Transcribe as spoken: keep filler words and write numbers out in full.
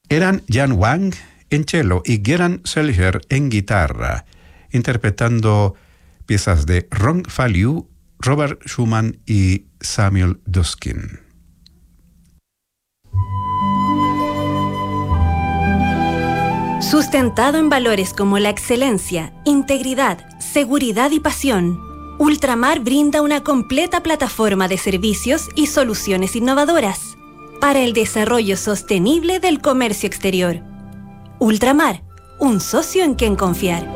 Eran Jan Wang en cello y Geran Selger en guitarra, interpretando piezas de Rong Fa Liu, Robert Schumann y Samuel Duskin. Sustentado en valores como la excelencia, integridad, seguridad y pasión, Ultramar brinda una completa plataforma de servicios y soluciones innovadoras para el desarrollo sostenible del comercio exterior. Ultramar, un socio en quien confiar.